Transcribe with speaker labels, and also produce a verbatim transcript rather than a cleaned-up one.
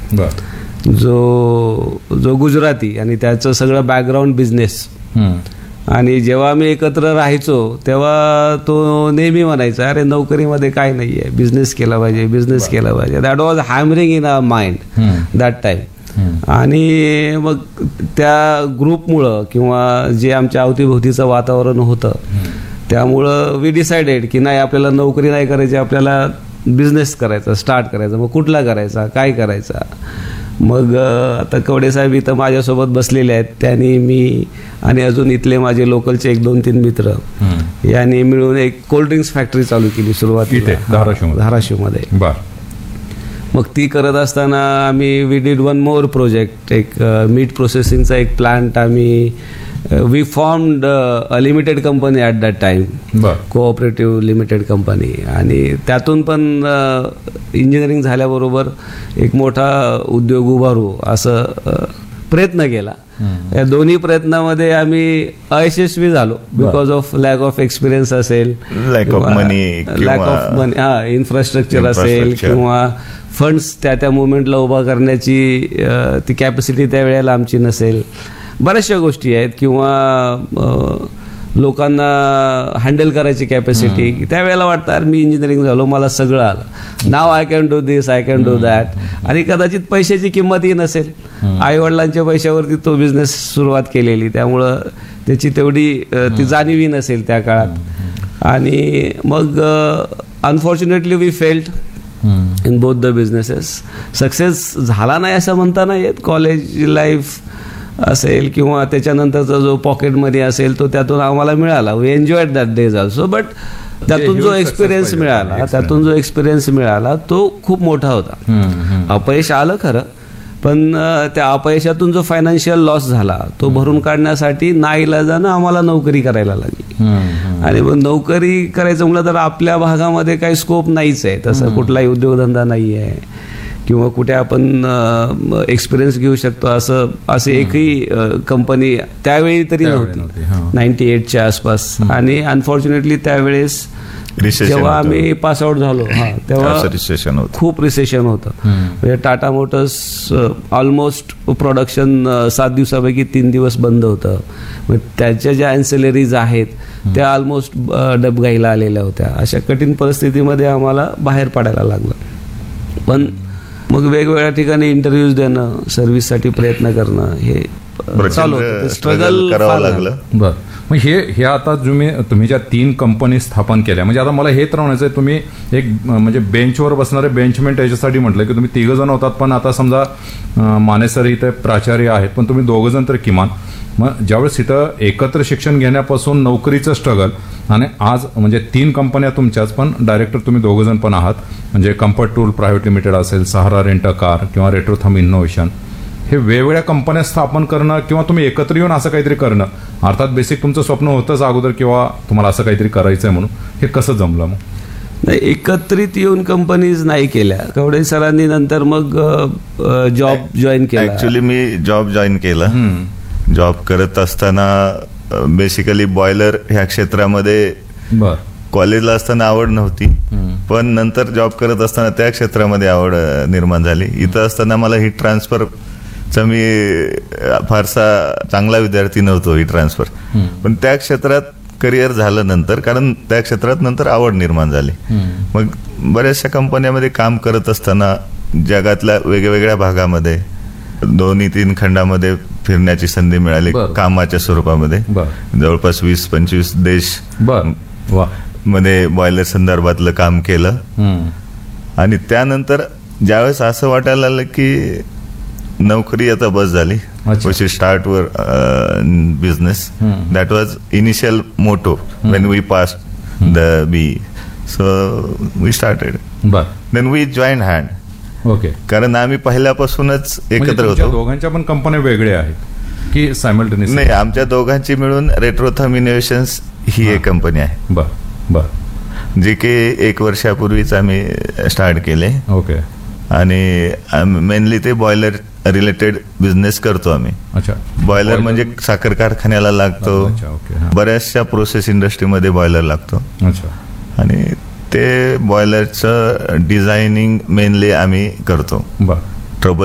Speaker 1: जो जो गुजराती आणि त्याचं सगळं बॅकग्राऊंड बिझनेस. आणि जेव्हा आम्ही एकत्र राहायचो तेव्हा तो नेहमी म्हणायचा, अरे नोकरीमध्ये काय नाही आहे, बिझनेस केला पाहिजे, बिझनेस केला पाहिजे. That was hammering in our mind that time. आणि मग त्या ग्रुपमुळं किंवा जे आमच्या अवतीभोवतीचं वातावरण होतं त्यामुळं वी डिसाइडेड की नाही, आपल्याला नोकरी नाही करायची, आपल्याला बिझनेस करायचा, स्टार्ट करायचा. मग कुठला करायचा, काय करायचा. मग आता कवडे साहेब इथं माझ्यासोबत बसलेले आहेत, त्यांनी मी आणि अजून इथले माझे लोकलचे एक दोन तीन मित्र यांनी मिळून एक कोल्ड्रिंक्स फॅक्टरी चालू केली सुरुवातीला धाराशिवमध्ये. मग ती करत असताना आम्ही we did one more project, एक मीट प्रोसेसिंगचा एक प्लांट आम्ही we formed a limited company at that time, cooperative limited company. आणि त्यातून पण इंजिनिअरिंग झाल्याबरोबर एक मोठा उद्योग उभारू असं प्रयत्न केला. या दोन्ही प्रयत्नामध्ये आम्ही अयशस्वी झालो because of lack of experience असेल,
Speaker 2: lack of money
Speaker 1: lack of मनी हा इन्फ्रास्ट्रक्चर असेल किंवा फंड्स त्या त्या मुवमेंटला उभा करण्याची ती कॅपॅसिटी त्यावेळेला आमची नसेल. बऱ्याचशा गोष्टी आहेत किंवा लोकांना हँडल करायची कॅपॅसिटी. त्यावेळेला वाटतं अरे मी इंजिनिअरिंग झालो, मला सगळं आलं, नाव I can do this, I can do that. आणि कदाचित पैशाची किंमतही नसेल, आईवडिलांच्या पैशावरती तो बिझनेस सुरुवात केलेली, त्यामुळं त्याची तेवढी ती जाणीवही नसेल त्या काळात. आणि मग unfortunately we failed in both the businesses. Success झाला नाही असं म्हणता नाही येत. कॉलेज लाईफ असेल किंवा त्याच्यानंतरचा जो पॉकेटमध्ये असेल तो त्यातून आम्हाला मिळाला. We enjoyed that days also. But त्यातून जो एक्सपिरियन्स मिळाला त्यातून जो एक्सपिरियन्स मिळाला तो खूप मोठा होता. अपयश आलं खरं, पण त्या अपयशातून जो फायनान्शियल लॉस झाला तो भरून काढण्यासाठी नाईलाजानं आम्हाला नोकरी करायला लागली. आणि मग नोकरी करायचं म्हटलं तर आपल्या भागामध्ये काही स्कोप नाहीच आहे, तसं कुठलाही उद्योगधंदा नाही आहे किंवा कुठे आपण एक्सपिरियन्स घेऊ शकतो असं असे एकही कंपनी त्यावेळी तरी नव्हती, नाईन्टी एटच्या आसपास. आणि अनफॉर्च्युनेटली त्यावेळेस जेव्हा आम्ही पास आउट झालो हा तेव्हा खूप रिसेशन होतं. म्हणजे टाटा मोटर्स ऑलमोस्ट प्रोडक्शन सात दिवसापैकी तीन दिवस बंद होतं. त्याच्या ज्या अँसेलरीज आहेत त्या ऑलमोस्ट डबघाईला आलेल्या होत्या. अशा कठीण परिस्थितीमध्ये आम्हाला बाहेर पडायला लागलं. पण मग वेगवेगळ्या ठिकाणी इंटरव्ह्यूज देणं, सर्व्हिससाठी प्रयत्न करणं हे चालू होतं, स्ट्रगल करावं लागलं.
Speaker 3: बरं, मग हे हे आता तुम्ही तुम्ही ज्या तीन कंपनी स्थापन केल्या, म्हणजे आता मला हे तर म्हणायचं आहे, तुम्ही एक म्हणजे बेंचवर बसणारे बेंचमेंट याच्यासाठी म्हटलं की तुम्ही तिघ जण होतात, पण आता समजा माने सर इथे प्राचार्य आहेत, पण तुम्ही दोघं जण तर किमान. मग ज्यावेळेस इथं एकत्र शिक्षण घेण्यापासून नोकरीचं स्ट्रगल आणि आज म्हणजे तीन कंपन्या तुमच्याच, पण डायरेक्टर तुम्ही दोघं जण पण आहात, म्हणजे कम्फर्ट टूल प्रायव्हेट लिमिटेड असेल, सहारा रेंट अ कार किंवा रेट्रोथम इनोव्हेशन, हे वेगवेगळ्या कंपन्या स्थापन करणं किंवा तुम्ही एकत्र येऊन असं काहीतरी करणं, अर्थात बेसिक तुमचं स्वप्न होतंच अगोदर किंवा तुम्हाला असं काहीतरी करायचंय म्हणून, हे कसं जमलं मग?
Speaker 1: नाही, एकत्रित येऊन कंपनीज नाही केल्या. कवडे सरांनी नंतर मग जॉब जॉईन केला.
Speaker 2: ऍक्च्युली मी जॉब जॉईन केला. जॉब करत असताना बेसिकली बॉयलर ह्या क्षेत्रामध्ये कॉलेजला असताना आवड नव्हती, पण नंतर जॉब करत असताना त्या क्षेत्रामध्ये आवड निर्माण झाली. इथं असताना मला हीट ट्रान्सफरचा मी फारसा चांगला विद्यार्थी नव्हतो हीट ट्रान्सफर, पण त्या क्षेत्रात करिअर झालं नंतर, कारण त्या क्षेत्रात नंतर आवड निर्माण झाली. मग बऱ्याचशा कंपन्यामध्ये काम करत असताना जगातल्या वेगवेगळ्या भागामध्ये दोन्ही तीन खंडामध्ये फिरण्याची संधी मिळाली कामाच्या स्वरूपामध्ये. जवळपास वीस पंचवीस देश मध्ये बॉयलर संदर्भातलं काम केलं. आणि त्यानंतर ज्यावेळेस असं वाटायला लागलं की नोकरी आता बस झाली, वी शुड स्टार्ट वर business. That was initial motor Wien we passed the B. So we started, then we join hand.
Speaker 3: Okay, कारण
Speaker 2: आम्ही पहिल्यापासूनच एकत्र होतो.
Speaker 3: दोघांच्या पण कंपन्या वेगळ्या आहेत की सायमल्टेनियस?
Speaker 2: नाही, आमच्या दोघांची मिळून रेट्रोथम इनोव्हेशन्स ही एक कंपनी आहे.
Speaker 3: बर बर
Speaker 2: जी की एक वर्षापूर्वीच आम्ही स्टार्ट केले.
Speaker 3: ओके.
Speaker 2: आणि मेनली ते बॉयलर रिलेटेड बिझनेस करतो आम्ही.
Speaker 3: अच्छा.
Speaker 2: बॉयलर म्हणजे साखर कारखान्याला लागतो, बऱ्याचशा प्रोसेस इंडस्ट्रीमध्ये बॉयलर लागतो.
Speaker 3: अच्छा.
Speaker 2: आणि ते बॉयलरचं डिझायनिंग मेनली आम्ही करतो.
Speaker 3: बर.